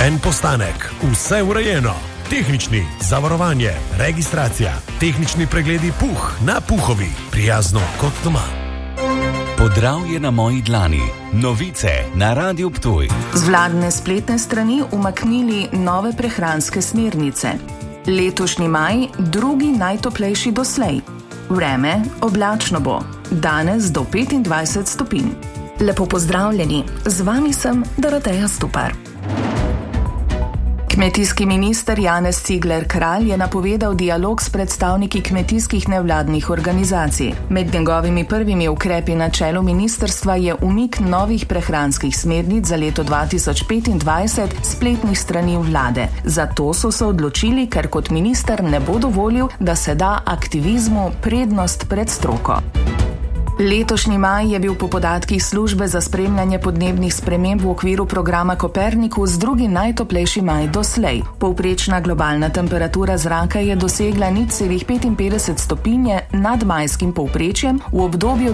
En postanek, vse urejeno. Tehnični, zavarovanje, registracija, tehnični pregledi Puh na Puhovi. Prijazno kot doma. Podravje na moji dlani. Novice na Radiu Ptuj. Z vladne spletne strani umaknili nove prehranske smernice. Letošnji maj, drugi najtoplejši doslej. Vreme oblačno bo, danes do 25 stopinj. Lepo pozdravljeni, z vami sem Doroteja Stupar. Kmetijski minister Janez Cigler Kralj je napovedal dialog s predstavniki kmetijskih nevladnih organizacij. Med njegovimi prvimi ukrepi na čelu ministrstva je umik novih prehranskih smernic za leto 2025 spletnih strani vlade. Zato so se odločili, ker kot minister ne bo dovolil, da se da aktivizmu prednost pred stroko. Letošnji maj je bil po podatkih službe za spremljanje podnebnih sprememb v okviru programa Kopernikus drugi najtoplejši maj doslej. Povprečna globalna temperatura zraka je dosegla 0,55 stopinje nad majskim povprečjem v obdobju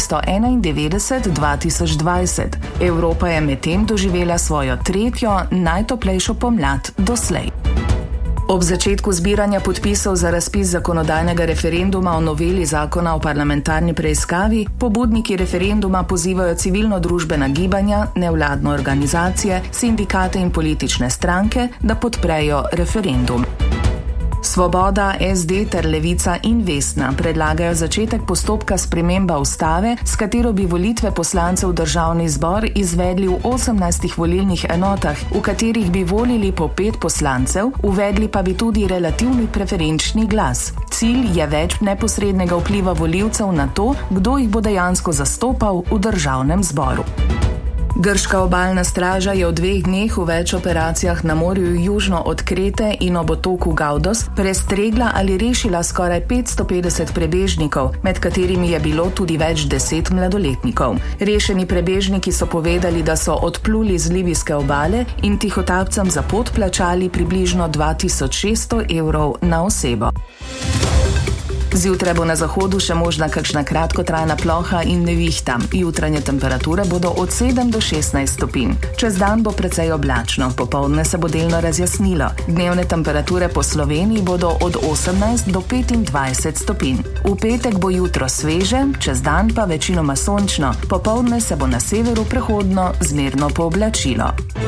1991-2020. Evropa je medtem doživela svojo tretjo najtoplejšo pomlad doslej. Ob začetku zbiranja podpisov za razpis zakonodajnega referenduma o noveli zakona o parlamentarni preiskavi, pobudniki referenduma pozivajo civilno-družbena gibanja, nevladne organizacije, sindikate in politične stranke, da podprejo referendum. Svoboda, SD ter Levica in Vesna predlagajo začetek postopka sprememba ustave, s katero bi volitve poslancev v državni zbor izvedli v 18 volilnih enotah, v katerih bi volili po 5 poslancev, uvedli pa bi tudi relativni preferenčni glas. Cilj je več neposrednega vpliva volivcev na to, kdo jih bo dejansko zastopal v državnem zboru. Grška obalna straža je v 2 dneh v več operacijah na morju južno od Krete in ob otoku Gaudos prestregla ali rešila skoraj 550 prebežnikov, med katerimi je bilo tudi več 10 mladoletnikov. Rešeni prebežniki so povedali, da so odpluli z libijske obale in tihotapcem za pot plačali približno 2600 evrov na osebo. Zjutraj bo na zahodu še možna kakšna kratkotrajna ploha in nevihta. Jutranje temperature bodo od 7 do 16 stopinj. Čez dan bo precej oblačno, popoldne se bo delno razjasnilo. Dnevne temperature po Sloveniji bodo od 18 do 25 stopinj. V petek bo jutro sveže, čez dan pa večinoma sončno. Popoldne se bo na severu prehodno zmerno pooblačilo.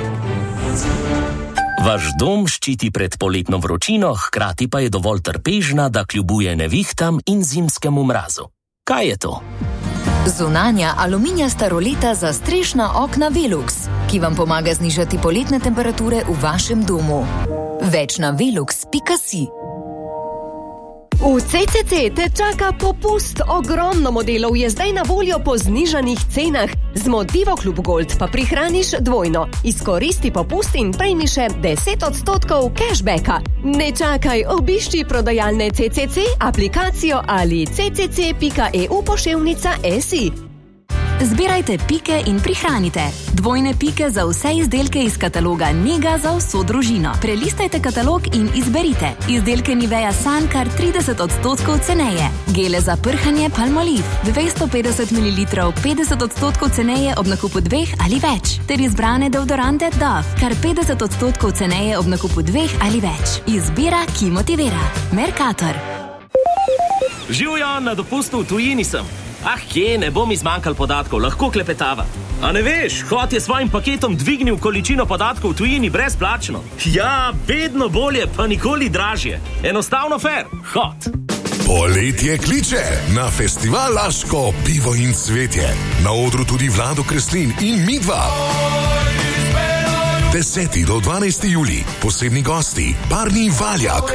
Vaš dom ščiti pred poletno vročino, hkrati pa je dovolj trpežna, da kljubuje nevihtam in zimskemu mrazu. Kaj je to? Zunanja aluminijasta roleta za strešna okna Velux, ki vam pomaga znižati poletne temperature v vašem domu. Več na velux.si. V CCC te čaka popust. Ogromno modelov je zdaj na voljo po znižanih cenah. Z Motivo Klub Gold pa prihraniš dvojno. Izkoristi popust in prejmi še 10% cashbacka. Ne čakaj, obišči prodajalne CCC, aplikacijo ali ccc.eu/si. Zbirajte pike in prihranite. Dvojne pike za vse izdelke iz kataloga Nega za vso družino. Prelistajte katalog in izberite. Izdelke Nivea Sun kar 30% ceneje. Gele za prhanje Palmolive 250 ml 50% ceneje ob nakupu 2 ali več. Ter izbrane deodorante Dove kar 50% ceneje ob nakupu 2 ali več. Izbira, ki motivira. Mercator. Živjo, na dopustu v tujini sem. Kje, ne bo mi zmanjkal podatkov, lahko klepetava. A ne veš, Hot je svojim paketom dvignil količino podatkov v tujini brezplačno. Ja, vedno bolje, pa nikoli dražje. Enostavno fair, Hot. Poletje kliče na festival Laško pivo in cvetje. Na odru tudi Vlado Kreslin in Midva. 10. do 12. julij, posebni gosti, Barni Valjak.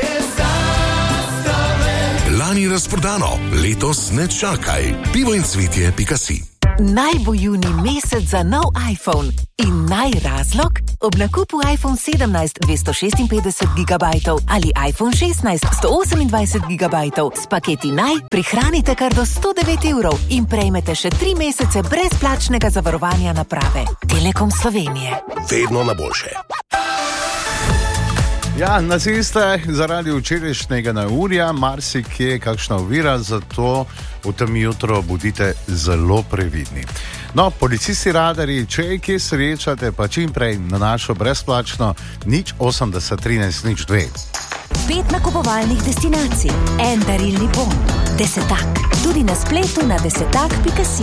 Lani razprodano, letos ne čakaj. pivoincvetje.si. Naj bo junij mesec za nov iPhone. In naj razlog? Ob nakupu iPhone 17 256 GB ali iPhone 16 128 GB s paketi naj prihranite kar do 109 evrov in prejmete še 3 mesece brezplačnega zavarovanja naprave. Telekom Slovenije. Vedno na boljše. Ja, na cestah zaradi včerajšnjega neurja marsikje kakšna ovira, zato v tem jutro bodite zelo previdni. No, policisti, radarji, če je kje srečate, pa čim prej na našo brezplačno 080 13 02. 5 nakupovalnih destinacij, en darilni bon, desetak, tudi na spletu na desetak.si.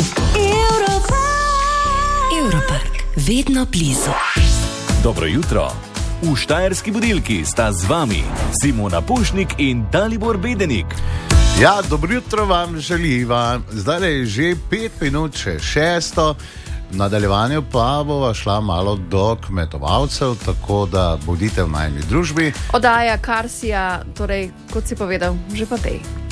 Europark, vedno blizu. Dobro jutro. V Štajerski budilki sta z vami Simona Pušnik in Dalibor Bedenik. Ja, dobro jutro vam želiva. Zdaj je že 5 minut še 6. V nadaljevanju pa bova šla malo do kmetovalcev, tako da bodite v najni družbi. Oddaja Karsija, torej, kot si povedal, že pa tej.